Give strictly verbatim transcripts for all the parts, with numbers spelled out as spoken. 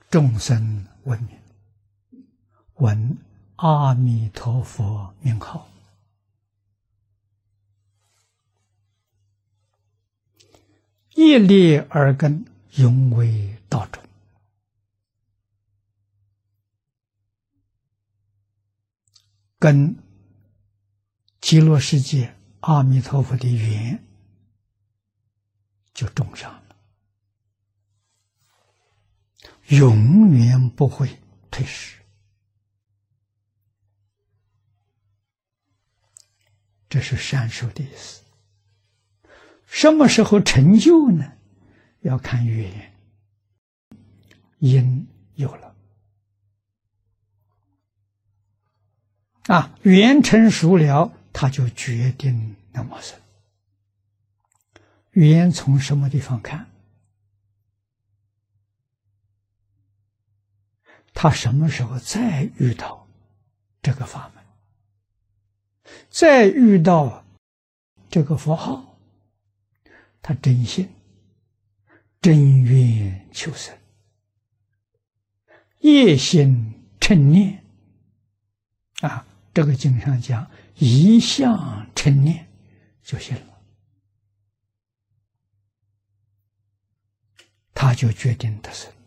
众生闻名，闻阿弥陀佛名号，一粒耳根，永为道中。跟极乐世界阿弥陀佛的缘就种上了，永远不会退失。这是善受的意思。什么时候成就呢？要看缘，因有了啊，缘成熟了，他就决定能往生。缘从什么地方看？他什么时候再遇到这个法门，再遇到这个佛号，他真心真愿求生，业心称念啊，这个经上讲一向称念就行了，他就决定得生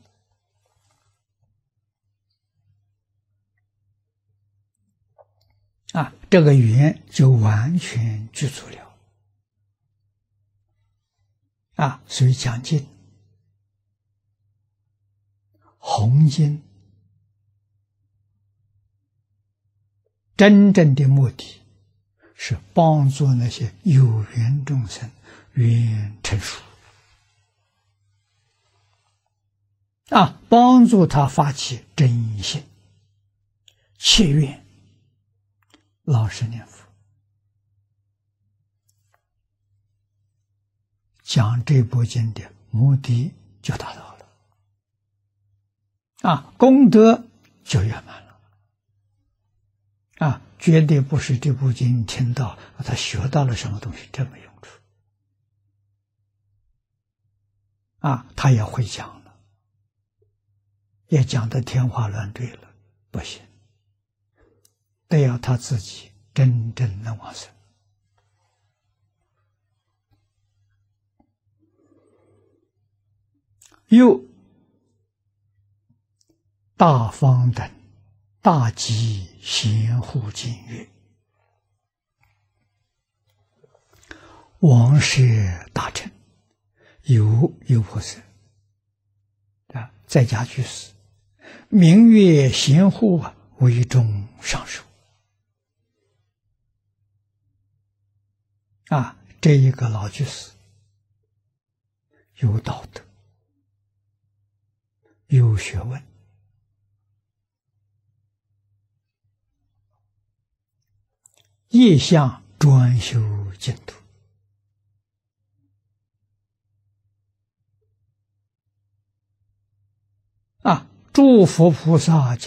啊，这个缘就完全具足了啊。所以讲经弘经真正的目的是帮助那些有缘众生缘成熟啊，帮助他发起真心切愿老实念佛。讲这部经的目的就达到了啊，功德就圆满了啊，绝对不是这部经听到他学到了什么东西，这没用处啊，他也会讲了，也讲得天花乱坠了，不行，得要他自己真正能往生。又大方等大吉贤护经曰：王舍大臣有有菩萨啊，在家居士名曰贤护啊，为中上首啊，这一个老居士有道德，有学问，一向专修净土啊，诸佛菩萨